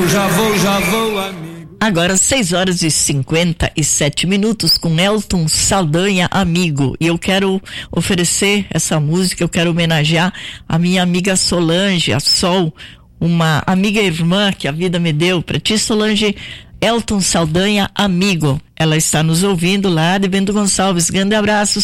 já vou, amigo. Agora 6h57 com Elton Saldanha, Amigo. E eu quero oferecer essa música, eu quero homenagear a minha amiga Solange, a Sol, uma amiga irmã que a vida me deu. Pra ti, Solange, Elton Saldanha, Amigo. Ela está nos ouvindo lá de Bento Gonçalves. Grande abraço,